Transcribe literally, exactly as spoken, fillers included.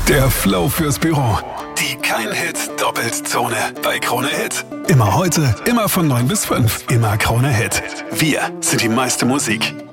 Der Flow fürs Büro. Die Kein-Hit-Doppelt-Zone bei Krone Hit. Immer heute, immer von neun bis fünf. Immer Krone Hit. Wir sind die meiste Musik.